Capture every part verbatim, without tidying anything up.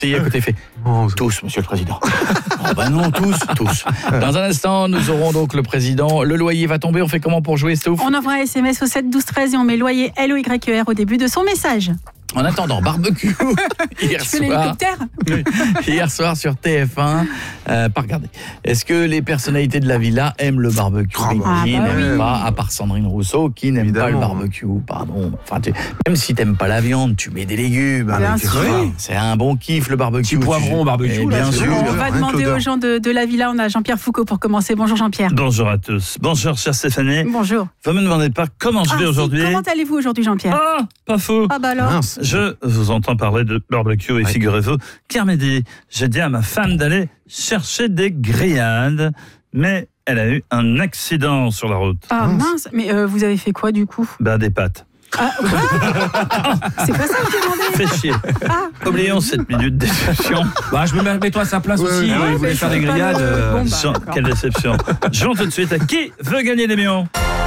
à côté fait tous, monsieur le président. Oh bah non, tous, tous. Dans un instant, nous aurons donc le président. Le loyer va tomber. On fait comment pour jouer, Stouff ? On envoie un S M S au sept douze treize et on met loyer L O Y E R au début de son message. En attendant, barbecue hier Tu fais soir. l'hélicoptère ? Hier soir sur T F un, euh, pas regarder. Est-ce que les personnalités de la villa aiment le barbecue ? Ah bah Qui oui. n'aime pas, à part Sandrine Rousseau, qui n'aime pas le Évidemment. barbecue ? Pardon. Enfin, tu- même si t'aimes pas la viande, tu mets des légumes. Bien Avec- sûr. Ouais, c'est un bon kiff le barbecue. Petit poivron au barbecue, Eh là, bien c'est sûr. On va Rien que demander l'odeur. aux gens de, de la villa. On a Jean-Pierre Foucault pour commencer. Bonjour Jean-Pierre. Bonjour à tous. Bonjour, chère Stéphanie. Bonjour. Vous me demandez pas comment je Ah, vais si, aujourd'hui. Comment allez-vous aujourd'hui Jean-Pierre ? Ah, pas faux. Ah bah alors. Mince. Je vous entends parler de barbecue et Ouais. figurez-vous qu'hier midi, j'ai dit à ma femme d'aller chercher des grillades, mais elle a eu un accident sur la route. Ah mince. Mais euh, vous avez fait quoi du coup ? Ben, des pâtes. Ah, c'est pas ça que je demandais. Fait chier. Ah. Oublions cette minute de déception. Bah, je me mets, mets-toi à sa place Ouais, aussi. ouais, il ouais, voulait mais faire c'est des pas grillades. le- euh, bon, bah. Jean, d'accord. quelle déception. Jean, tout de suite, à qui veut gagner des millions ?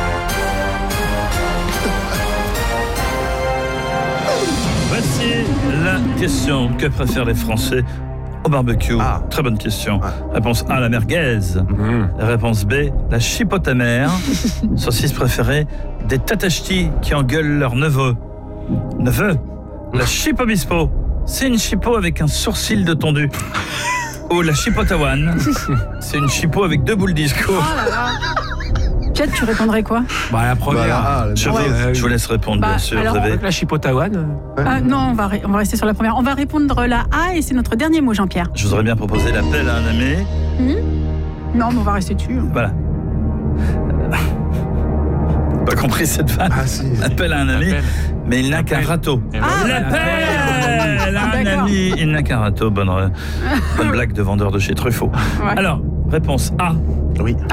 Voici la question. Que préfèrent les Français au barbecue ? Ah. Très bonne question. Ouais. Réponse A, la merguez. Mmh. Réponse B, la chipote amère. Saucisse préférée des tatachtis qui engueulent leur neveu. Neveu, la chipobispo. C'est une chipo avec un sourcil de tondu. Ou la chipotawan. C'est une chipo avec deux boules disco. Oh là là. Pierre, tu répondrais quoi ? Bah, la première. Voilà, ah, la Je, merguez. vous, je vous laisse répondre, Bah, bien sûr. alors, vous avez... Avec la chipotawan. Ah, non, on va, on va rester sur la première. On va répondre la A et c'est notre dernier mot, Jean-Pierre. Je voudrais bien proposer l'appel à un ami. Non, mais on va rester dessus. Voilà. Pas compris cette vanne. Ah si. Appel à un ami, Appel. mais il n'a qu'un Appel. râteau. Ah, L'appel à un D'accord. ami, il n'a qu'un râteau. Bonne, bonne blague de vendeur de chez Truffaut. Ouais. Alors, réponse A. Oui.